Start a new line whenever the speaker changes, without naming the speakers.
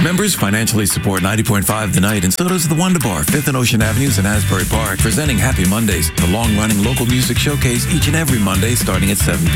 Members financially support 90.5 The Night, and so does the Wonder Bar, 5th and Ocean Avenues in Asbury Park, presenting Happy Mondays, the long-running local music showcase each and every Monday starting at 7 p.m.